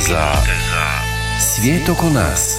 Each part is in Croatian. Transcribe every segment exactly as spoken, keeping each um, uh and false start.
za svijet oko nas.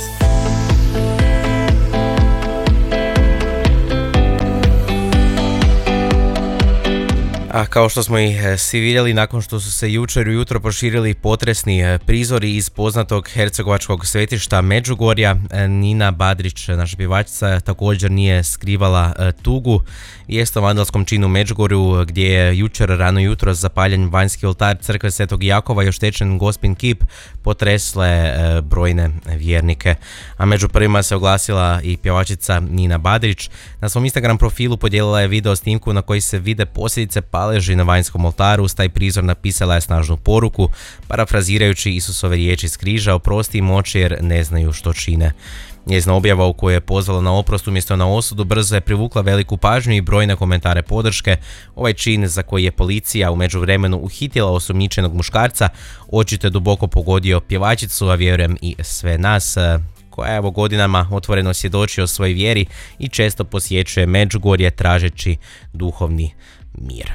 A kao što smo i svi vidjeli, nakon što su se jučer ujutro proširili potresni prizori iz poznatog hercegovačkog svetišta Međugorja, Nina Badrić, naša pjevačica, također nije skrivala tugu. Vijest o vandalskom činu u Međugorju, gdje je jučer rano jutro zapaljen vanjski oltar crkve Svetog Jakova i oštećen Gospin kip, potresle brojne vjernike. A među prvima se oglasila i pjevačica Nina Badrić. Na svom Instagram profilu podijelila je video snimku na koji se vide posljedice paleži na vanjskom oltaru. Uz taj prizor napisala je snažnu poruku, parafrazirajući Isusove riječi s križa: oprosti im oči jer ne znaju što čine. Njezina objava u kojoj je pozvala na oprost umjesto na osudu brzo je privukla veliku pažnju i brojne komentare podrške. Ovaj čin, za koji je policija u međuvremenu uhitila osumnjičenog muškarca, očito je duboko pogodio pjevačicu, a vjerujem i sve nas, koja evo godinama otvoreno svjedoči o svojoj vjeri i često posjećuje Međugorje tražeći duhovni mir.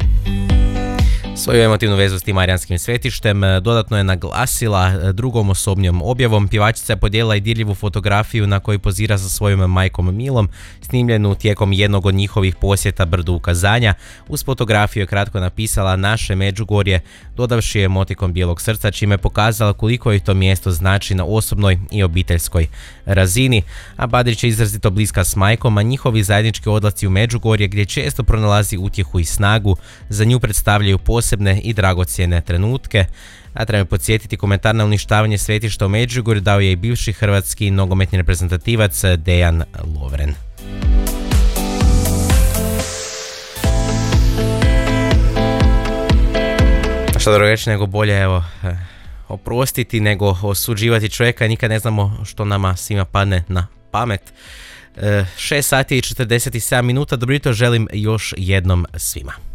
Svoju emotivnu vezu s tim marijanskim svetištem dodatno je naglasila drugom osobnijom objavom. Pjevačica je podijelila i dirljivu fotografiju na kojoj pozira sa svojom majkom Milom, snimljenu tijekom jednog od njihovih posjeta brdu ukazanja. Uz fotografiju je kratko napisala naše Međugorje, dodavši je emotikon bijelog srca, čime je pokazala koliko je to mjesto znači na osobnoj i obiteljskoj razini. A Badrić je izrazito bliska s majkom, a njihovi zajednički odlasci u Međugorje, gdje često pronalazi utjehu i snagu, za nju predstavljaju posebne i dragocjene trenutke. A treba podsjetiti, komentar na uništavanje svetišta u Međugorju dao je i bivši hrvatski nogometni reprezentativac Dejan Lovren. Što dobro reći, nego bolje evo oprostiti nego osuđivati čovjeka. Nikad ne znamo što nama svima padne na pamet. šest sati i četrdeset sedam minuta. Dobro jutro želim još jednom svima.